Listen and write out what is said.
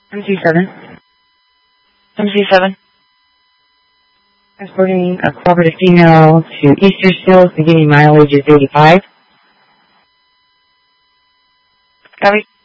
MC7. MC7. Transporting a cooperative female to Easter Hills, beginning mileage is 85. Copy.